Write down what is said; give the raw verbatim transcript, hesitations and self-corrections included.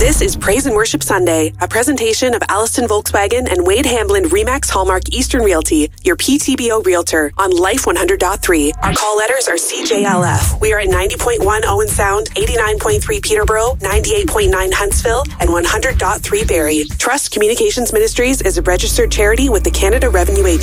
This is Praise and Worship Sunday, a presentation of Allison Volkswagen and Wade Hamblin Remax Hallmark Eastern Realty, your P T B O Realtor, on Life one hundred point three. Our call letters are C J L F. We are at ninety point one Owen Sound, eighty-nine point three Peterborough, ninety-eight point nine Huntsville, and one hundred point three Barrie. Trust Communications Ministries is a registered charity with the Canada Revenue Agency.